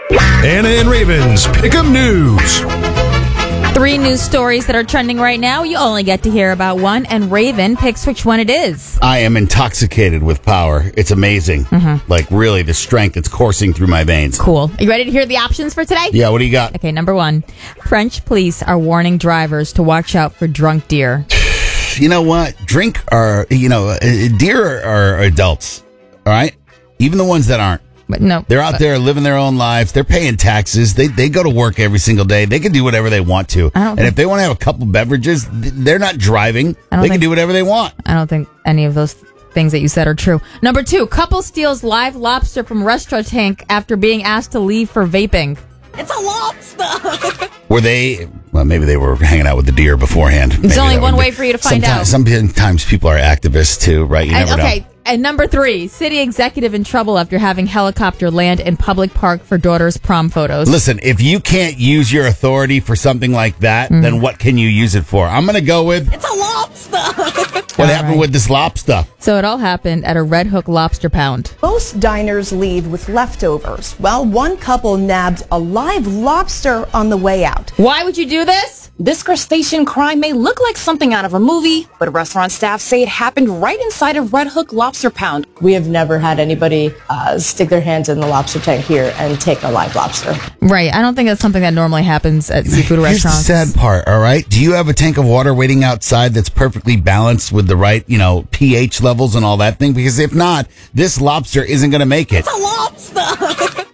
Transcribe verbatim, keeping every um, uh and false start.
Anna and Raven's Pick'em News. Three news stories that are trending right now. You only get to hear about one, and Raven picks which one it is. I am intoxicated with power. It's amazing. Mm-hmm. Like, really, the strength that's coursing through my veins. Cool. Are you ready to hear the options for today? Yeah, what do you got? Okay, number one. French police are warning drivers to watch out for drunk deer. You know what? Drink are, you know, uh, deer are, are adults, all right? Even the ones that aren't. But no. They're out there living their own lives. They're paying taxes. They they go to work every single day. They can do whatever they want to. I don't and think- if they want to have a couple beverages, they're not driving. I don't They can think- do whatever they want. I don't think any of those things that you said are true. Number two. Couple steals live lobster from restaurant tank after being asked to leave for vaping. It's a lobster. Were they, well, maybe they were hanging out with the deer beforehand. There's Maybe only that one would be- way for you to find sometimes, out. Sometimes people are activists too, right? You And, never okay. know. And number three, city executive in trouble after having helicopter land in public park for daughter's prom photos. Listen, if you can't use your authority for something like that, Mm. then what can you use it for? I'm going to go with It's a lobster. what All happened right. with this lobster. So it all happened at a Red Hook lobster pound. Most diners leave with leftovers. Well, one couple nabbed a live lobster on the way out. Why would you do this? This crustacean crime may look like something out of a movie, but restaurant staff say it happened right inside of Red Hook Lobster Pound. We have never had anybody uh, stick their hands in the lobster tank here and take a live lobster. Right. I don't think that's something that normally happens at seafood Here's restaurants. the sad part, all right? Do you have a tank of water waiting outside that's perfectly balanced with the right, you know, pH levels and all that thing? Because if not, this lobster isn't going to make it. It's a lobster.